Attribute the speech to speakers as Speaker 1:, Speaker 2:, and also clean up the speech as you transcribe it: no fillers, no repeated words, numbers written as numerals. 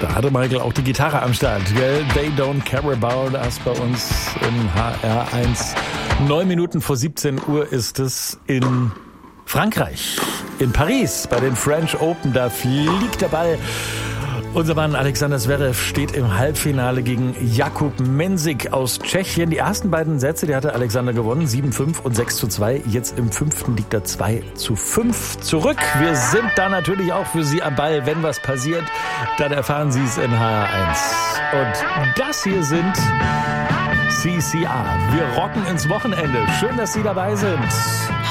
Speaker 1: Da hatte Michael auch die Gitarre am Start. Gell? They Don't Care About Us bei uns im HR1. 9 Minuten vor 17 Uhr ist es in Frankreich, in Paris, bei den French Open. Da fliegt der Ball. Unser Mann Alexander Zverev steht im Halbfinale gegen Jakub Mensik aus Tschechien. Die ersten beiden Sätze, die hatte Alexander gewonnen, 7-5 und 6-2. Jetzt im 5. liegt er 2-5 zurück. Wir sind da natürlich auch für Sie am Ball. Wenn was passiert, dann erfahren Sie es in HR1. Und das hier sind CCR. Wir rocken ins Wochenende. Schön, dass Sie dabei sind.